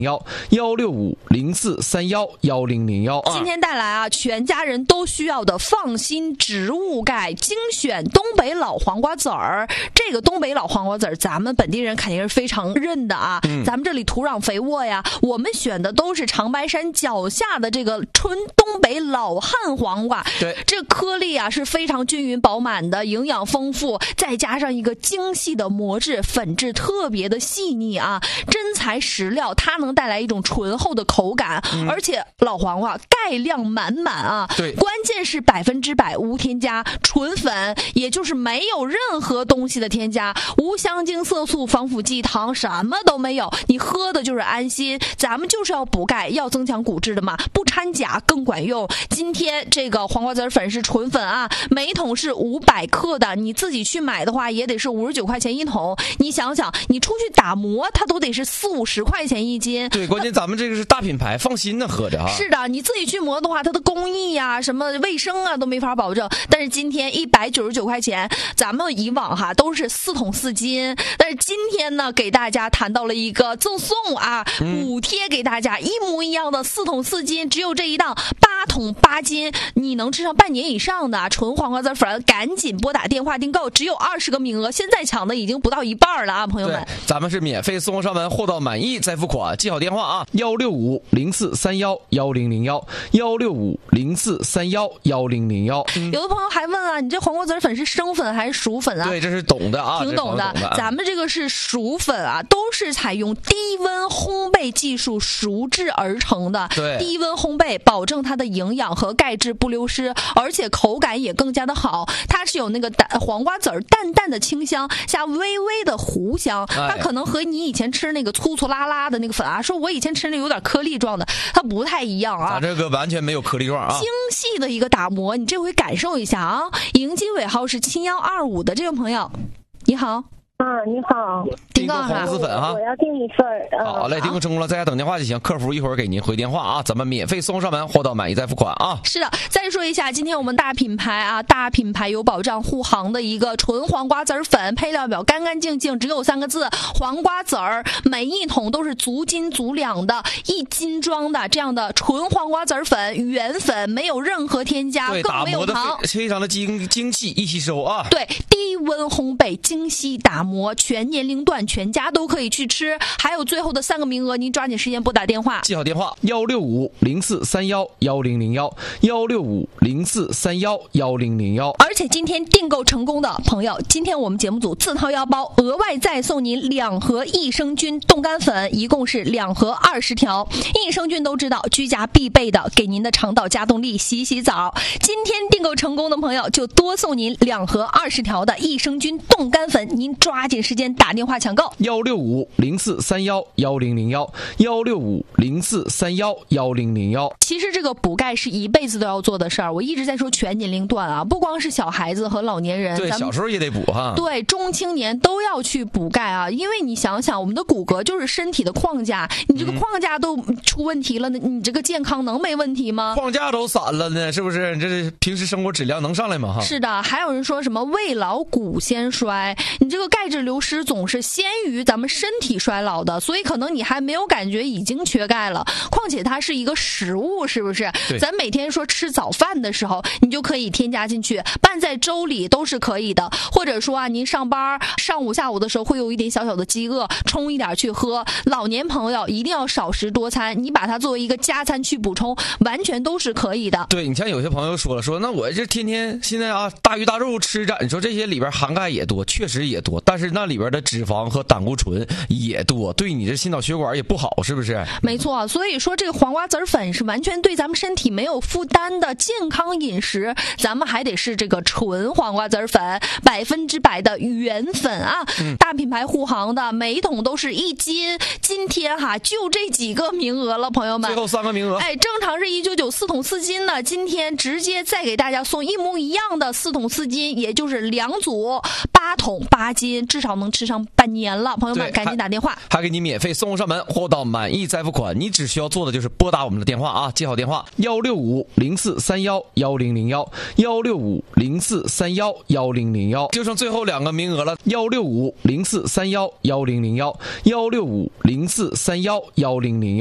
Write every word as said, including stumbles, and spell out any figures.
幺幺六五零四三幺幺零零幺。 今天带来啊，全家人都需要的放心植物钙精选东北老黄瓜籽儿。这个东北老黄瓜籽儿，咱们本地人肯定是非常认的啊。嗯、咱们这里土壤肥沃呀，我们选的都是长白山脚下的这个纯东北老汉黄瓜。 对， 这颗粒啊是非常均匀饱满的，营养丰富，再加上一个精细的磨制，粉质特别的细腻啊，真材实料，它能带来一种醇厚的口感，嗯、而且老黄瓜钙量满满啊。 对， 关键是百分之百无添加，纯粉，也就是没有任何东西的添加，无香精、色素、防腐剂、糖，什么都没有，你喝的就是安心。咱们就是要补钙，要增强骨质的嘛，不掺假更管用。今天这个黄瓜籽粉是纯粉啊，每一桶是五百克的，你自己去买的话也得是五十九块钱一桶。你想想，你出去打磨，它都得是四五十块钱一斤。 对，关键咱们这个是大品牌，放心的喝着啊。 是的，你自己去磨的话，它的工艺呀、什么卫生啊都没法保证。但是今天一百九十九块钱，咱们以往哈都是四桶四斤，但是今天呢，给大家谈到了一个赠送啊，补贴给大家、嗯、一模一样的四桶四斤，只有这一档八桶八斤，你能吃上半年以上的纯黄瓜籽粉，赶紧拨打电话订购，只有二十个名额，现在抢的已经不到一半了啊，朋友们。 咱们是免费送上门，货到满意再付款，记好电话啊，幺六五零四三幺幺零零幺，幺六五零四三幺幺零零幺。 有的朋友还问啊，你这黄瓜籽粉是生粉还是熟粉啊？ 对，这是懂的啊， 挺懂的。 懂的咱们这个是熟粉啊，都是采用低温烘焙技术熟制而成的。 对， 低温烘焙保证它的营养和钙质不流失，而且口感也更加的好。它是有那个淡黄瓜籽儿淡淡的清香，加微微的糊香。它可能和你以前吃那个粗粗拉拉的那个粉啊，说我以前吃那有点颗粒状的，它不太一样啊。 咱这个完全没有颗粒状啊， 精细的一个打磨，你这回感受一下啊。迎金尾号是七幺二五的这位朋友，你好。 啊，你好， 订购黄籽粉哈， 我要订一份儿。 呃、好嘞，订购成功了，在家等电话就行，客服一会儿给您回电话啊，咱们免费送上门，货到满意再付款啊。 是的，再说一下，今天我们大品牌啊，大品牌有保障护航的一个纯黄瓜籽粉，配料表干干净净，只有三个字：黄瓜籽儿。每一桶都是足斤足两的，一斤装的这样的纯黄瓜籽粉，原粉，没有任何添加，更没有糖， 非常的精精细易吸收啊。 对，低温烘焙，精细打磨。全年龄段全家都可以去吃，还有最后的三个名额，您抓紧时间拨打电话， 记好电话幺六五零四三幺幺零零幺，幺六五零四三幺幺零零幺。 而且今天订购成功的朋友，今天我们节目组自掏腰包额外再送您两盒益生菌冻干粉，一共是两盒二十条。益生菌都知道，居家必备的，给您的肠道加动力，洗洗澡。今天订购成功的朋友，就多送您两盒二十条的益生菌冻干粉，您抓紧时间打电话抢购幺六五零四三幺幺零零幺，幺六五零四三幺幺零零幺。 其实这个补钙是一辈子都要做的事儿，我一直在说全年龄段啊，不光是小孩子和老年人， 对，小时候也得补哈。 对，中青年都要去补钙啊，因为你想想，我们的骨骼就是身体的框架，你这个框架都出问题了，嗯、你这个健康能没问题吗？ 框架都散了呢，是不是？这是平时生活质量能上来吗？哈， 是的，还有人说什么未老骨先衰，你这个钙质流失总是先于咱们身体衰老的，所以可能你还没有感觉已经缺钙了。况且它是一个食物，是不是？咱每天说吃早饭的时候，你就可以添加进去，拌在粥里都是可以的。或者说啊，您上班上午下午的时候会有一点小小的饥饿，冲一点去喝。老年朋友一定要少食多餐，你把它作为一个加餐去补充，完全都是可以的。 对，你像有些朋友说了，说那我这天天现在啊大鱼大肉吃着，你说这些里边含钙也多，确实也多，但是那里边的脂肪和胆固醇也多，对你这心脑血管也不好，是不是？ 没错，所以说这个黄瓜籽粉是完全对咱们身体没有负担的健康饮食，咱们还得是这个纯黄瓜籽粉，百分之百的原粉啊、嗯，大品牌护航的，每一桶都是一斤。今天哈就这几个名额了，朋友们， 最后三个名额。 哎，正常是一九九四桶四斤呢，今天直接再给大家送一模一样的四桶四斤，也就是两组八桶八斤，至少能吃上半年了。朋友们赶紧打电话， 还, 还给你免费送上门，货到满意再付款。你只需要做的就是拨打我们的电话啊，记好电话幺六五零四三幺幺零零幺，幺六五零四三幺幺零零幺，就剩最后两个名额了，幺六五零四三幺幺零零幺。 幺幺六五零四三幺幺零零。